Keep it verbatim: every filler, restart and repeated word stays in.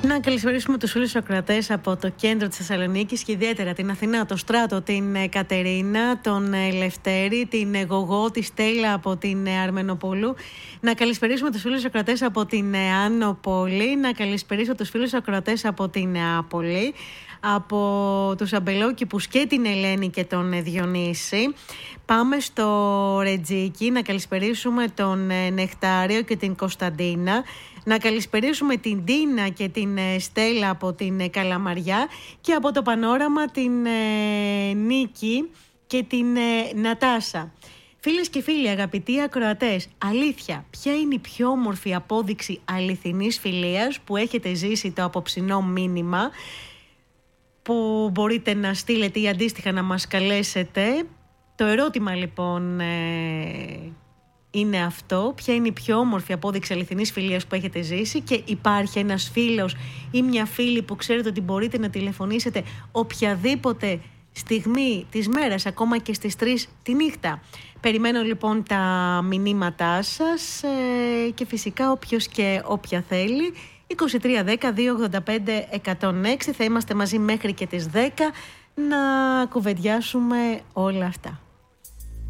Να καλησπερίσουμε τους φίλους ακροατές από το κέντρο της Θεσσαλονίκης και ιδιαίτερα την Αθηνά, το Στράτο, την Κατερίνα, τον Λευτέρη, την Γογό, τη Στέλλα από την Αρμενοπόλου. Να καλησπερίσουμε τους φίλους ακροατές από την Άνω Πόλη, να καλησπερίσω τους φίλους ακροατές από την Άπολη, από τους Αμπελόκηπους και την Ελένη και τον Διονύση. Πάμε στο Ρετζίκι, να καλησπερίσουμε τον Νεκτάριο και την Κωνσταντίνα. Να καλησπερίσουμε την Τίνα και την Στέλλα από την Καλαμαριά και από το Πανόραμα την ε, Νίκη και την ε, Νατάσα. Φίλες και φίλοι, αγαπητοί ακροατές, αλήθεια, ποια είναι η πιο όμορφη απόδειξη αληθινής φιλίας που έχετε ζήσει το απόψινό μήνυμα που μπορείτε να στείλετε ή αντίστοιχα να μας καλέσετε? Το ερώτημα λοιπόν ε, είναι αυτό: ποια είναι η πιο όμορφη απόδειξη αληθινής φιλίας που έχετε ζήσει? Και υπάρχει ένας φίλος ή μια φίλη που ξέρετε ότι μπορείτε να τηλεφωνήσετε οποιαδήποτε στιγμή της μέρας, ακόμα και στις τρεις τη νύχτα? Περιμένω λοιπόν τα μηνύματά σας ε, και φυσικά όποιος και όποια θέλει. είκοσι τρία δέκα δύο ογδόντα πέντε εκατόν έξι, θα είμαστε μαζί μέχρι και τις δέκα να κουβεντιάσουμε όλα αυτά.